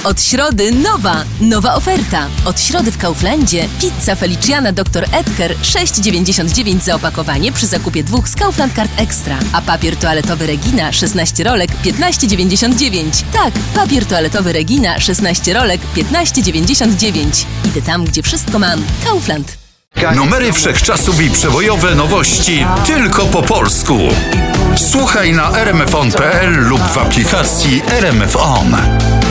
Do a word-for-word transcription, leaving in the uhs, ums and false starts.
Od środy nowa, nowa oferta. Od środy w Kauflandzie pizza Feliciana doktor Edgar sześć dziewięćdziesiąt dziewięć za opakowanie przy zakupie dwóch z Kaufland Card Extra. A papier toaletowy Regina szesnaście rolek piętnaście dziewięćdziesiąt dziewięć. Tak, papier toaletowy Regina szesnaście rolek piętnaście dziewięćdziesiąt dziewięć. Idę tam, gdzie wszystko mam. Kaufland. Numery wszechczasów i przebojowe nowości tylko po polsku. Słuchaj na r m f on kropka p l lub w aplikacji R M F On.